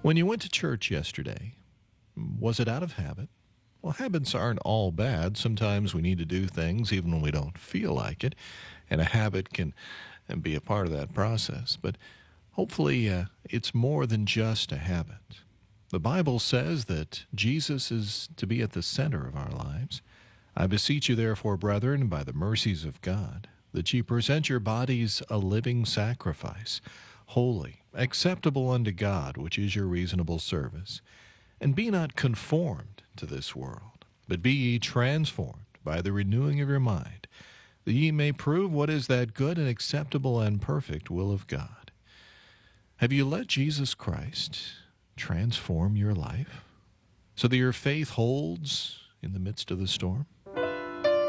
When you went to church yesterday, was it out of habit? Well, habits aren't all bad. Sometimes we need to do things even when we don't feel like it, and a habit can be a part of that process. But hopefully, it's more than just a habit. The Bible says that Jesus is to be at the center of our lives. I beseech you, therefore, brethren, by the mercies of God, that ye present your bodies a living sacrifice, holy, acceptable unto God, which is your reasonable service. And be not conformed to this world, but be ye transformed by the renewing of your mind, that ye may prove what is that good and acceptable and perfect will of God. Have you let Jesus Christ transform your life so that your faith holds in the midst of the storm?